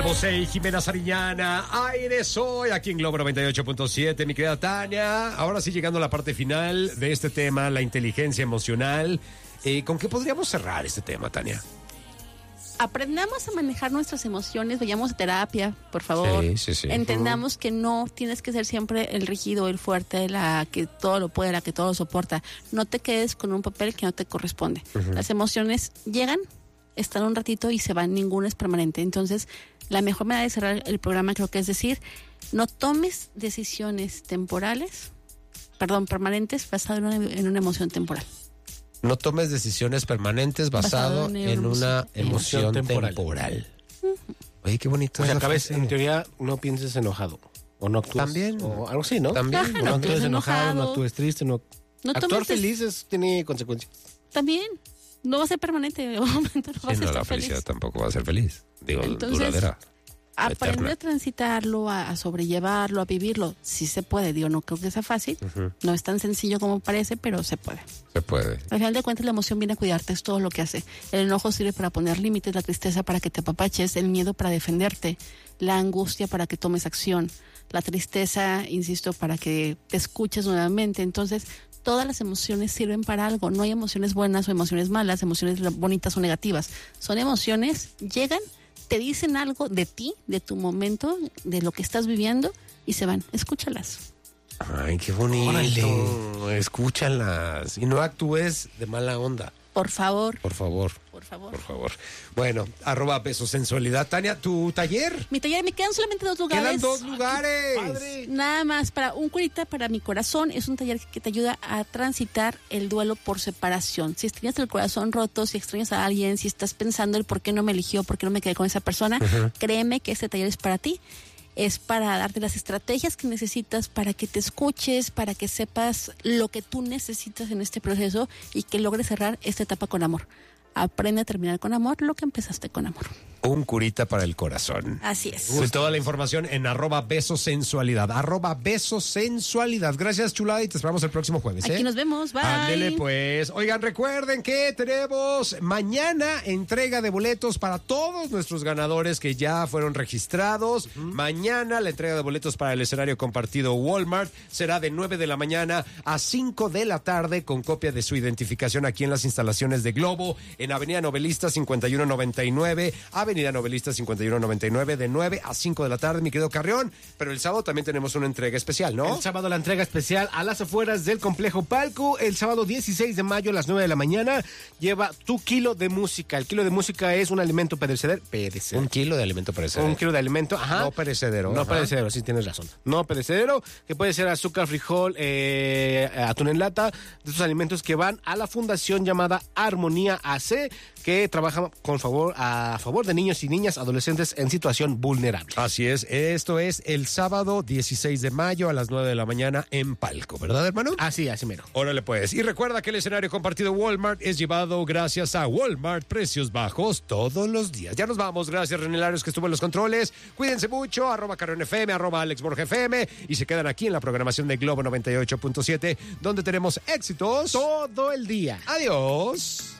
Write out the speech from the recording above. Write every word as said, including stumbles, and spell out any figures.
Bosé y Jimena Sariñana, aire soy, aquí en Globo noventa y ocho punto siete, mi querida Tania. Ahora sí, llegando a la parte final de este tema, la inteligencia emocional. Eh, ¿Con qué podríamos cerrar este tema, Tania? Aprendamos a manejar nuestras emociones, vayamos a terapia, por favor. Sí, sí, sí. Entendamos uh-huh. que no tienes que ser siempre el rígido, el fuerte, la que todo lo puede, la que todo lo soporta. No te quedes con un papel que no te corresponde. Uh-huh. Las emociones llegan, están un ratito y se van, ninguna es permanente. Entonces, la mejor manera de cerrar el programa creo que es decir, no tomes decisiones temporales, perdón, permanentes basadas en una, en una emoción temporal. No tomes decisiones permanentes basado, basado en, en una emoción, emoción temporal. temporal. Uh-huh. Oye, qué bonito. O sea, acabes, en teoría, no pienses enojado. O no actúes. También. O algo así, ¿no? También. Ajá, no, no actúes enojado, enojado, no actúes triste, no... no Actuar feliz es, tiene consecuencias. También. No va a ser permanente. En un momento no sí, va a ser no, la felicidad feliz. Tampoco va a ser feliz. Digo, entonces, duradera. Aprende eterna. a transitarlo, a, a sobrellevarlo, a vivirlo. Sí se puede, digo, no creo que sea fácil. Uh-huh. No es tan sencillo como parece, pero se puede. Se puede. Al final de cuentas, la emoción viene a cuidarte, es todo lo que hace. El enojo sirve para poner límites, la tristeza para que te apapaches, el miedo para defenderte, la angustia para que tomes acción, la tristeza, insisto, para que te escuches nuevamente. Entonces, todas las emociones sirven para algo. No hay emociones buenas o emociones malas, emociones bonitas o negativas. Son emociones, llegan, te dicen algo de ti, de tu momento, de lo que estás viviendo y se van. Escúchalas. Ay, qué bonito. Órale. Escúchalas. Y no actúes de mala onda. Por favor. Por favor. Por favor. Por favor. Bueno, arroba Beso Sensualidad. Tania, ¿tu taller? Mi taller, me quedan solamente dos lugares. Quedan dos lugares. Ay, nada más, para un curita para mi corazón. Es un taller que te ayuda a transitar el duelo por separación. Si tienes el corazón roto, si extrañas a alguien, si estás pensando el por qué no me eligió, por qué no me quedé con esa persona, uh-huh. créeme que este taller es para ti. Es para darte las estrategias que necesitas para que te escuches, para que sepas lo que tú necesitas en este proceso y que logres cerrar esta etapa con amor. Aprende a terminar con amor lo que empezaste con amor. Un curita para el corazón. Así es. Uy, toda la información en arroba Beso Sensualidad. Arroba Beso Sensualidad. Gracias, chulada, y te esperamos el próximo jueves. Aquí ¿eh? nos vemos. Bye. Ándele, pues. Oigan, recuerden que tenemos mañana entrega de boletos para todos nuestros ganadores que ya fueron registrados. Uh-huh. Mañana la entrega de boletos para el escenario compartido Walmart será de nueve de la mañana a cinco de la tarde con copia de su identificación aquí en las instalaciones de Globo, en Avenida Novelista cincuenta y uno noventa y nueve, Avenida Novelista cincuenta y uno noventa y nueve, de nueve a cinco de la tarde, mi querido Carrión. Pero el sábado también tenemos una entrega especial, ¿no? El sábado la entrega especial a las afueras del Complejo Palco. El sábado dieciséis de mayo a las nueve de la mañana lleva tu kilo de música. El kilo de música es un alimento perecedero. Perecedero. Un kilo de alimento perecedero. Un kilo de alimento, ajá. No perecedero. No ajá. perecedero, sí tienes razón. No perecedero, que puede ser azúcar, frijol, eh, atún en lata, de estos alimentos que van a la fundación llamada Armonía A C, que trabaja con favor a favor de niños y niñas adolescentes en situación vulnerable. Así es, esto es el sábado dieciséis de mayo a las nueve de la mañana en Palco, ¿verdad, hermano? Así, así mero. Órale, pues. Y recuerda que el escenario compartido Walmart es llevado gracias a Walmart, precios bajos todos los días. Ya nos vamos, gracias René Larios que estuvo en los controles. Cuídense mucho, arroba Carrión F M, arroba Alex Borja F M, y se quedan aquí en la programación de Globo noventa y ocho punto siete, donde tenemos éxitos todo el día. Adiós.